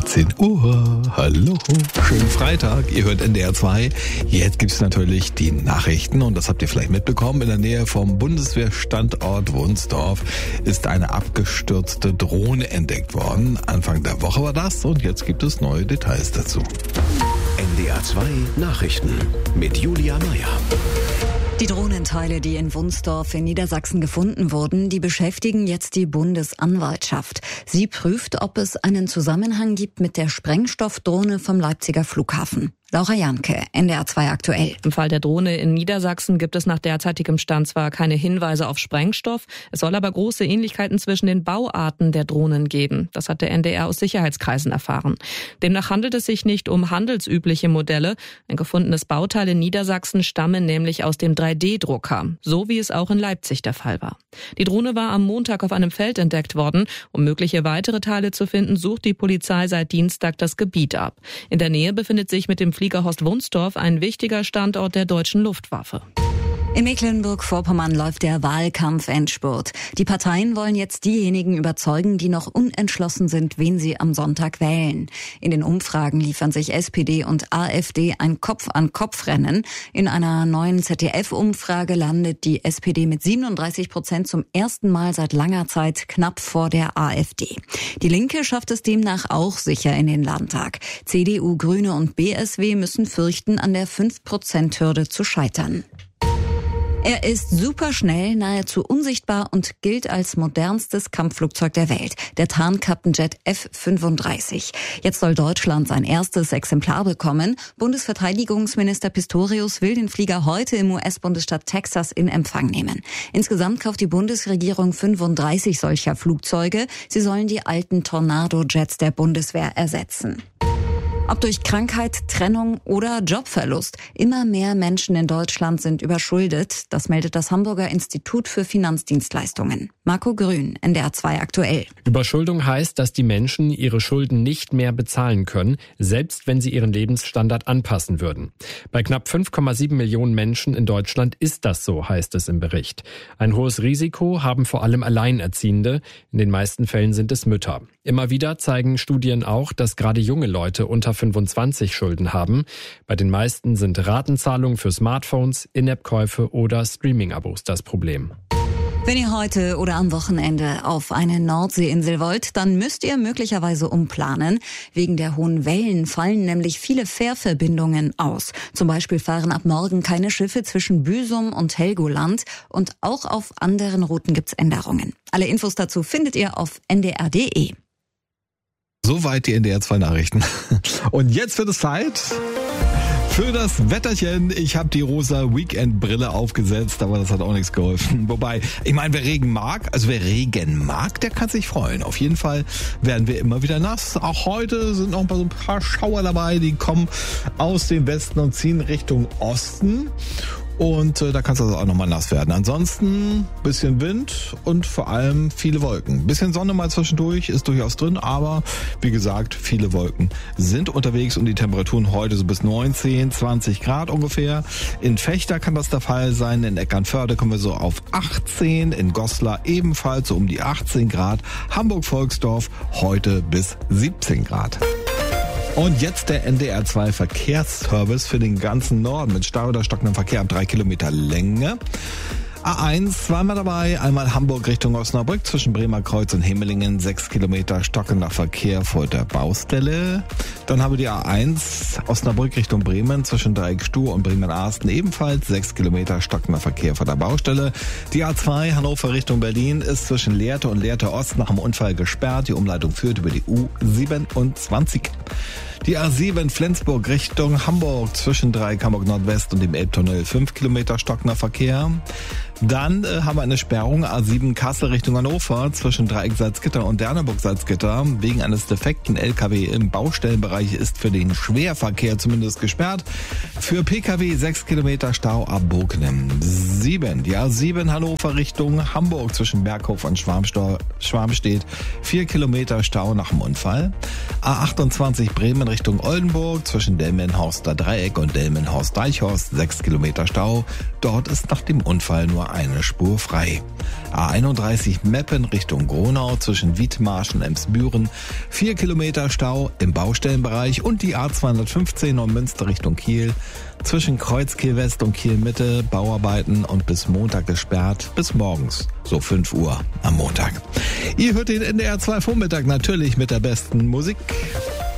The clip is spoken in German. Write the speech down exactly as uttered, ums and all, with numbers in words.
dreizehn Uhr. Hallo, schönen Freitag. Ihr hört N D R zwei. Jetzt gibt's natürlich die Nachrichten und das habt ihr vielleicht mitbekommen. In der Nähe vom Bundeswehrstandort Wunsdorf ist eine abgestürzte Drohne entdeckt worden. Anfang der Woche war das und jetzt gibt es neue Details dazu. N D R zwei Nachrichten mit Julia Meyer. Die Drohnenteile, die in Wunsdorf in Niedersachsen gefunden wurden, die beschäftigen jetzt die Bundesanwaltschaft. Sie prüft, ob es einen Zusammenhang gibt mit der Sprengstoffdrohne vom Leipziger Flughafen. Laura Janke, N D R zwei aktuell. Im Fall der Drohne in Niedersachsen gibt es nach derzeitigem Stand zwar keine Hinweise auf Sprengstoff, es soll aber große Ähnlichkeiten zwischen den Bauarten der Drohnen geben. Das hat der N D R aus Sicherheitskreisen erfahren. Demnach handelt es sich nicht um handelsübliche Modelle. Ein gefundenes Bauteil in Niedersachsen stamme nämlich aus dem drei D Drucker, so wie es auch in Leipzig der Fall war. Die Drohne war am Montag auf einem Feld entdeckt worden. Um mögliche weitere Teile zu finden, sucht die Polizei seit Dienstag das Gebiet ab. In der Nähe befindet sich mit dem Fliegerhorst Wunsdorf ein wichtiger Standort der deutschen Luftwaffe. In Mecklenburg-Vorpommern läuft der Wahlkampf-Endspurt. Die Parteien wollen jetzt diejenigen überzeugen, die noch unentschlossen sind, wen sie am Sonntag wählen. In den Umfragen liefern sich S P D und AfD ein Kopf-an-Kopf-Rennen. In einer neuen Z D F-Umfrage landet die S P D mit siebenunddreißig Prozent zum ersten Mal seit langer Zeit knapp vor der AfD. Die Linke schafft es demnach auch sicher in den Landtag. C D U, Grüne und B S W müssen fürchten, an der fünf Prozent Hürde zu scheitern. Er ist superschnell, nahezu unsichtbar und gilt als modernstes Kampfflugzeug der Welt, der Tarnkappenjet F fünfunddreißig. Jetzt soll Deutschland sein erstes Exemplar bekommen. Bundesverteidigungsminister Pistorius will den Flieger heute im U S-Bundesstaat Texas in Empfang nehmen. Insgesamt kauft die Bundesregierung fünfunddreißig solcher Flugzeuge. Sie sollen die alten Tornado-Jets der Bundeswehr ersetzen. Ob durch Krankheit, Trennung oder Jobverlust. Immer mehr Menschen in Deutschland sind überschuldet. Das meldet das Hamburger Institut für Finanzdienstleistungen. Marco Grün, N D R zwei aktuell. Überschuldung heißt, dass die Menschen ihre Schulden nicht mehr bezahlen können, selbst wenn sie ihren Lebensstandard anpassen würden. Bei knapp fünf Komma sieben Millionen Menschen in Deutschland ist das so, heißt es im Bericht. Ein hohes Risiko haben vor allem Alleinerziehende. In den meisten Fällen sind es Mütter. Immer wieder zeigen Studien auch, dass gerade junge Leute unter fünfundzwanzig Schulden haben. Bei den meisten sind Ratenzahlungen für Smartphones, In-App-Käufe oder Streaming-Abos das Problem. Wenn ihr heute oder am Wochenende auf eine Nordseeinsel wollt, dann müsst ihr möglicherweise umplanen. Wegen der hohen Wellen fallen nämlich viele Fährverbindungen aus. Zum Beispiel fahren ab morgen keine Schiffe zwischen Büsum und Helgoland und auch auf anderen Routen gibt's Änderungen. Alle Infos dazu findet ihr auf n d r punkt d e. Soweit die N D R zwei Nachrichten. Und jetzt wird es Zeit für das Wetterchen. Ich habe die rosa Weekend-Brille aufgesetzt, aber das hat auch nichts geholfen. Wobei, ich meine, wer Regen mag, also wer Regen mag, der kann sich freuen. Auf jeden Fall werden wir immer wieder nass. Auch heute sind noch ein paar Schauer dabei, die kommen aus dem Westen und ziehen Richtung Osten. Und äh, da kann es also auch nochmal nass werden. Ansonsten bisschen Wind und vor allem viele Wolken. Bisschen Sonne mal zwischendurch ist durchaus drin, aber wie gesagt, viele Wolken sind unterwegs und die Temperaturen heute so bis neunzehn, zwanzig Grad ungefähr. In Vechta kann das der Fall sein, in Eckernförde kommen wir so auf achtzehn, in Goslar ebenfalls so um die achtzehn Grad, Hamburg-Volksdorf heute bis siebzehn Grad. Und jetzt der N D R zwei Verkehrsservice für den ganzen Norden mit Stau oder stockendem Verkehr ab drei Kilometer Länge. A eins zweimal dabei, einmal Hamburg Richtung Osnabrück zwischen Bremerkreuz und Hemmelingen, sechs Kilometer stockender Verkehr vor der Baustelle. Dann haben wir die A eins Osnabrück Richtung Bremen zwischen Dreieckstuhl und Bremen-Arsten ebenfalls sechs Kilometer stockender Verkehr vor der Baustelle. Die A zwei Hannover Richtung Berlin ist zwischen Lehrte und Lehrte Ost nach dem Unfall gesperrt. Die Umleitung führt über die U siebenundzwanzig. Die A sieben Flensburg Richtung Hamburg zwischen Dreieck Hamburg Nordwest und dem Elbtunnel fünf Kilometer stockender Verkehr. Dann äh, haben wir eine Sperrung A sieben Kassel Richtung Hannover zwischen Dreieck Salzgitter und Derneburg Salzgitter. Wegen eines defekten L K W im Baustellenbereich ist für den Schwerverkehr zumindest gesperrt. Für P K W sechs Kilometer Stau ab Bognem. sieben, die A sieben Hannover Richtung Hamburg zwischen Berghof und Schwarmstedt vier Kilometer Stau nach dem Unfall. A achtundzwanzig Bremen Richtung Oldenburg zwischen Delmenhorster Dreieck und Delmenhorst-Deichhorst sechs Kilometer Stau. Dort ist nach dem Unfall nur eine Spur frei. A einunddreißig Meppen Richtung Gronau zwischen Wiedmarsch und Emsbüren vier Kilometer Stau im Baustellenbereich und die A zweihundertfünfzehn Neumünster Richtung Kiel zwischen Kreuzkiel West und Kiel Mitte Bauarbeiten und bis Montag gesperrt bis morgens, so fünf Uhr am Montag. Ihr hört den N D R zwei Vormittag natürlich mit der besten Musik.